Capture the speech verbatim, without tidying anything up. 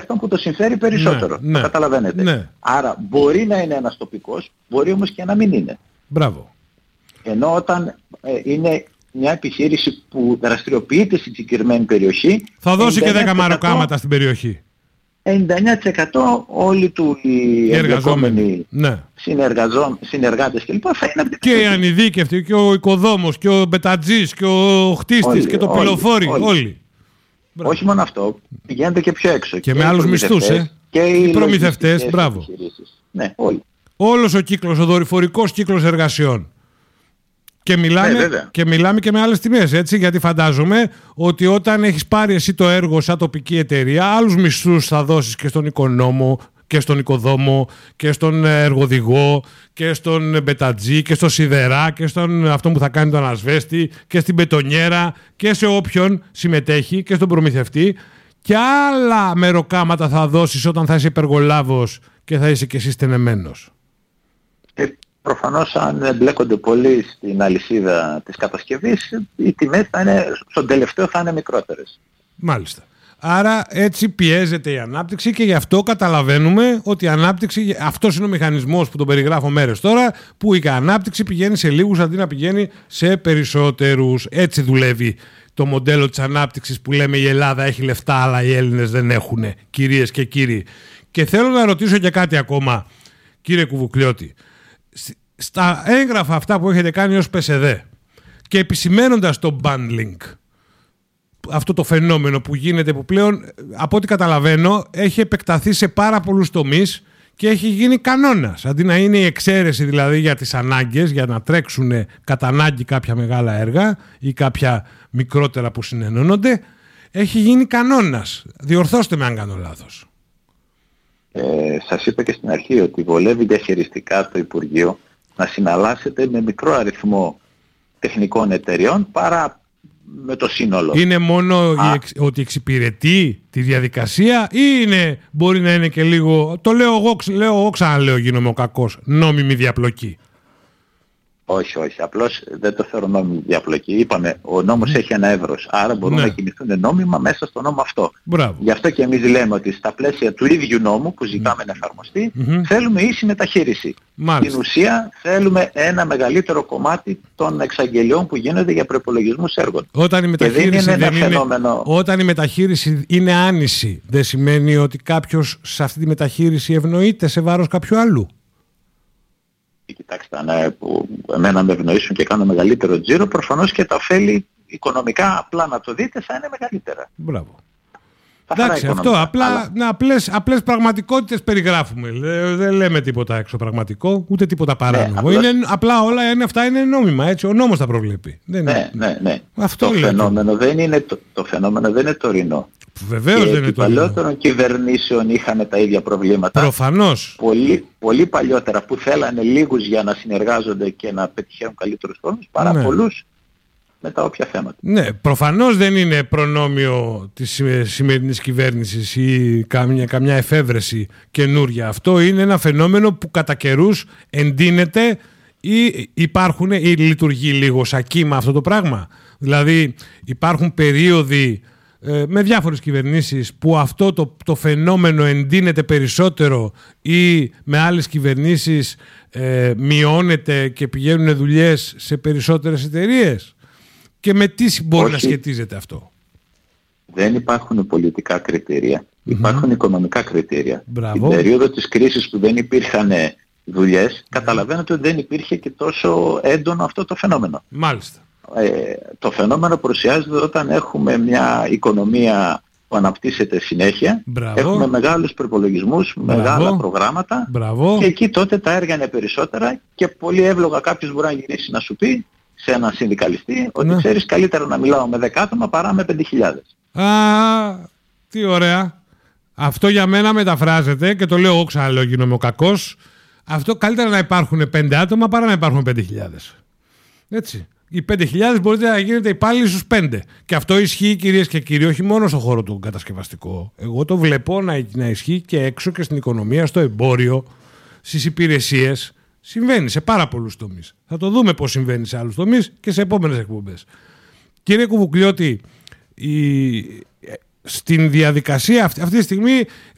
αυτόν που το συμφέρει περισσότερο. Ναι, ναι, καταλαβαίνετε. Ναι. Άρα μπορεί να είναι ένας τοπικός, μπορεί όμως και να μην είναι. Μπράβο. Ενώ όταν ε, είναι μια επιχείρηση που δραστηριοποιείται στην συγκεκριμένη περιοχή... Θα δώσει και δέκα μαροκάματα στην περιοχή. ενενήντα εννέα τοις εκατό όλοι του οι εμπλεκόμενοι ναι. συνεργάτες κλπ. Θα είναι... Και οι ανειδίκευτοι, και ο οικοδόμος, και ο μπετατζής, και ο χτίστης, όλοι, και το όλοι, πυλοφόρι, όλοι. όλοι. Όχι μόνο αυτό, πηγαίνετε και πιο έξω. Και, και με άλλους μισθούς, ε. Και οι προμηθευτές, μπράβο. Ναι, όλοι. Όλος ο κύκλος, ο δορυφορικός κύκλος εργασιών. Και μιλάμε, ναι, και μιλάμε και με άλλες τιμές, έτσι, γιατί φαντάζομαι ότι όταν έχεις πάρει εσύ το έργο σαν τοπική εταιρεία, άλλους μισθούς θα δώσεις και στον οικονόμο και στον οικοδόμο και στον εργοδηγό και στον μπετατζή και στο σιδερά και στον αυτό που θα κάνει τον ασβέστη και στην μπετονιέρα και σε όποιον συμμετέχει και στον προμηθευτή, και άλλα μεροκάματα θα δώσεις όταν θα είσαι υπεργολάβος και θα είσαι και εσύ στενεμένος. Ε, προφανώς αν εμπλέκονται πολύ στην αλυσίδα της κατασκευής, οι τιμές θα είναι, στον τελευταίο θα είναι μικρότερες. Μάλιστα. Άρα έτσι πιέζεται η ανάπτυξη, και γι' αυτό καταλαβαίνουμε ότι η ανάπτυξη, αυτός είναι ο μηχανισμός που τον περιγράφω μέρες τώρα, που η ανάπτυξη πηγαίνει σε λίγους αντί να πηγαίνει σε περισσότερους. Έτσι δουλεύει το μοντέλο της ανάπτυξης που λέμε η Ελλάδα έχει λεφτά αλλά οι Έλληνες δεν έχουν, κυρίες και κύριοι. Και θέλω να ρωτήσω και κάτι ακόμα, κύριε Κουβουκλιώτη. Στα έγγραφα αυτά που έχετε κάνει ως ΠΕΣΕΔΕ και επισημένοντας το bundling, αυτό το φαινόμενο που γίνεται, που πλέον από ό,τι καταλαβαίνω έχει επεκταθεί σε πάρα πολλούς τομείς και έχει γίνει κανόνας, αντί να είναι η εξαίρεση δηλαδή για τις ανάγκες, για να τρέξουν κατά ανάγκη κάποια μεγάλα έργα ή κάποια μικρότερα που συνενώνονται, έχει γίνει κανόνας. Διορθώστε με αν κάνω λάθος. Ε, σας είπα και στην αρχή ότι βολεύει διαχειριστικά το Υπουργείο να συναλλάσσεται με μικρό αριθμό τεχνικών εταιριών παρά με το σύνολο. Είναι μόνο η εξ, ότι εξυπηρετεί τη διαδικασία, ή είναι, μπορεί να είναι και λίγο, το λέω εγώ, λέω εγώ ξαναλέω, γίνομαι ο κακός, νόμιμη διαπλοκή? Όχι, όχι. Απλώς δεν το θεωρώ νόμιμη διαπλοκή. Είπαμε, ο νόμος mm. έχει ένα εύρος. Άρα μπορούν ναι. να κινηθούν νόμιμα μέσα στο νόμο αυτό. Μπράβο. Γι' αυτό και εμείς λέμε ότι στα πλαίσια του ίδιου νόμου που ζητάμε mm. να εφαρμοστεί, mm-hmm. θέλουμε ίση μεταχείριση. Μάλιστα. Στην ουσία θέλουμε ένα μεγαλύτερο κομμάτι των εξαγγελιών που γίνονται για προϋπολογισμούς έργων. Όταν η μεταχείριση, δεν είναι, δεν είναι, φαινόμενο... όταν η μεταχείριση είναι άνηση, δεν σημαίνει ότι κάποιος σε αυτή τη μεταχείριση ευνοείται σε βάρος κάποιου άλλου? Κοιτάξτε, ναι, που εμένα με ευνοήσουν και κάνω μεγαλύτερο τζίρο, προφανώς και τα ωφέλη οικονομικά, απλά να το δείτε, θα είναι μεγαλύτερα. Μπράβο. Εντάξει, αυτό απλά, αλλά... ναι, απλές, απλές πραγματικότητες περιγράφουμε. Δεν λέμε τίποτα εξωπραγματικό, ούτε τίποτα παράνομο. Ναι, απλώς... είναι, απλά όλα είναι, αυτά είναι νόμιμα, έτσι. Ο νόμος τα προβλέπει. Δεν ναι, είναι... ναι, ναι. Αυτό το, φαινόμενο δεν είναι το, το φαινόμενο δεν είναι τωρινό. Βεβαίως δεν είναι τωρινό. Παλιότερων κυβερνήσεων είχαμε τα ίδια προβλήματα. Προφανώς. Πολύ, πολύ παλιότερα που θέλανε λίγους για να συνεργάζονται και να πετυχαίνουν καλύτερους χρόνους, παρά ναι. πολλούς με τα όποια θέματα. Ναι, προφανώς δεν είναι προνόμιο της σημερινής κυβέρνησης ή καμιά, καμιά εφεύρεση καινούρια. Αυτό είναι ένα φαινόμενο που κατά καιρούς εντείνεται ή υπάρχουν ή λειτουργεί λίγο σαν κύμα αυτό το πράγμα. Δηλαδή υπάρχουν περίοδοι ε, με διάφορες κυβερνήσεις που αυτό το, το φαινόμενο εντείνεται περισσότερο, ή με άλλες κυβερνήσεις ε, μειώνεται και πηγαίνουν δουλειές σε περισσότερες εταιρείες. Και με τι μπορεί Όχι. να σχετίζεται αυτό? Δεν υπάρχουν πολιτικά κριτήρια. Mm-hmm. Υπάρχουν οικονομικά κριτήρια. Μπράβο. Την περίοδο της κρίσης που δεν υπήρχαν δουλειές, mm-hmm. καταλαβαίνετε ότι δεν υπήρχε και τόσο έντονο αυτό το φαινόμενο. Μάλιστα. Ε, το φαινόμενο παρουσιάζεται όταν έχουμε μια οικονομία που αναπτύσσεται συνέχεια. Μπράβο. Έχουμε μεγάλους προϋπολογισμούς, μεγάλα προγράμματα. Μπράβο. Και εκεί τότε τα έργα είναι περισσότερα και πολύ εύλογα κάποιος μπορεί να γυρίσει να σου πει σε έναν συνδικαλιστή ότι ναι. ξέρεις, καλύτερα να μιλάω με δέκα άτομα παρά με πέντε χιλιάδες. Α, τι ωραία. Αυτό για μένα μεταφράζεται, και το λέω εγώ ξαναλέω, γίνομαι ο κακός. Αυτό καλύτερα να υπάρχουν πέντε άτομα παρά να υπάρχουν πέντε χιλιάδες. Έτσι. Οι πέντε χιλιάδες μπορείτε να γίνετε υπάλληλοι στους πέντε. Και αυτό ισχύει, κυρίες και κύριοι, όχι μόνο στον χώρο του κατασκευαστικό. Εγώ το βλέπω να, να ισχύει και έξω και στην οικονομία, στο εμπόριο, στις υπηρεσίες. Συμβαίνει σε πάρα πολλούς τομείς. Θα το δούμε πώς συμβαίνει σε άλλους τομείς και σε επόμενες εκπομπές. Κύριε Κουβουκλιώτη, η... στην διαδικασία αυτή, αυτή τη στιγμή